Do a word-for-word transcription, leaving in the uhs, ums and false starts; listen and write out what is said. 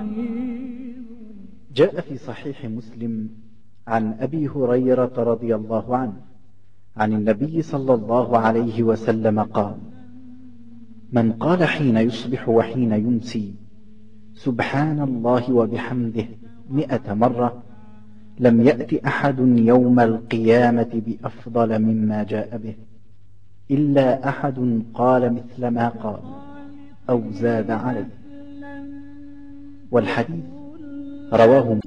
جاء في صحيح مسلم عن أبي هريرة رضي الله عنه عن النبي صلى الله عليه وسلم قال: من قال حين يصبح وحين يمسي سبحان الله وبحمده مئة مرة لم يأت أحد يوم القيامة بأفضل مما جاء به إلا أحد قال مثل ما قال أو زاد عليه. والحديث رواه